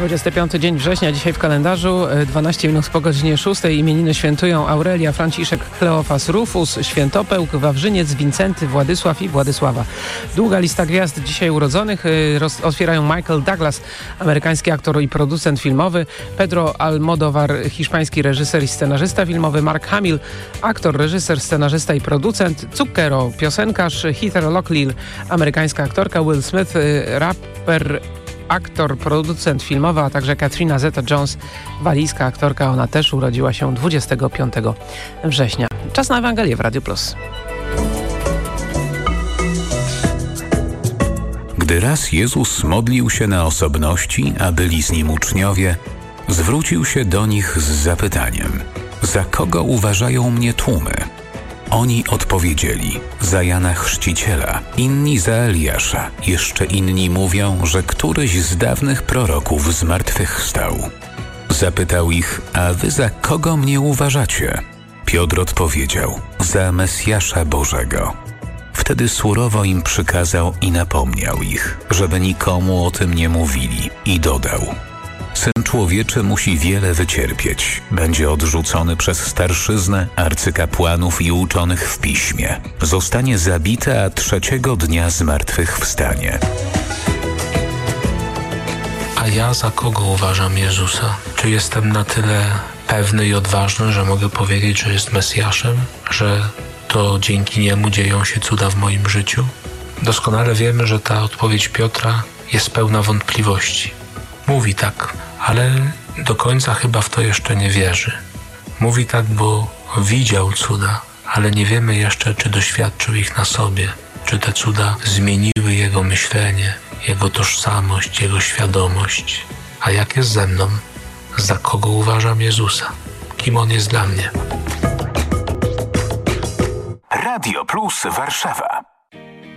25 dzień września, dzisiaj w kalendarzu, 12 minut po godzinie 6. Imieniny świętują Aurelia, Franciszek, Kleofas, Rufus, Świętopełk, Wawrzyniec, Wincenty, Władysław i Władysława. Długa lista gwiazd dzisiaj urodzonych. Otwierają Michael Douglas, amerykański aktor i producent filmowy, Pedro Almodóvar, hiszpański reżyser i scenarzysta filmowy, Mark Hamill, aktor, reżyser, scenarzysta i producent, Zucchero, piosenkarz, Heather Locklear, amerykańska aktorka, Will Smith, raper, aktor, producent filmowy, a także Katrina Zeta-Jones, walijska aktorka. Ona też urodziła się 25 września. Czas na Ewangelię w Radio Plus. Gdy raz Jezus modlił się na osobności, a byli z Nim uczniowie, zwrócił się do nich z zapytaniem: za kogo uważają mnie tłumy? Oni odpowiedzieli: za Jana Chrzciciela, inni za Eliasza, jeszcze inni mówią, że któryś z dawnych proroków zmartwychwstał. Zapytał ich: a wy za kogo mnie uważacie? Piotr odpowiedział: za Mesjasza Bożego. Wtedy surowo im przykazał i napomniał ich, żeby nikomu o tym nie mówili, i dodał: Syn Człowieczy musi wiele wycierpieć. Będzie odrzucony przez starszyznę, arcykapłanów i uczonych w piśmie. Zostanie zabity, a trzeciego dnia zmartwychwstanie. A ja za kogo uważam Jezusa? Czy jestem na tyle pewny i odważny, że mogę powiedzieć, że jest Mesjaszem? Że to dzięki Niemu dzieją się cuda w moim życiu? Doskonale wiemy, że ta odpowiedź Piotra jest pełna wątpliwości. Mówi tak, ale do końca chyba w to jeszcze nie wierzy. Mówi tak, bo widział cuda, ale nie wiemy jeszcze, czy doświadczył ich na sobie, czy te cuda zmieniły jego myślenie, jego tożsamość, jego świadomość. A jak jest ze mną? Za kogo uważam Jezusa? Kim On jest dla mnie? Radio Plus Warszawa.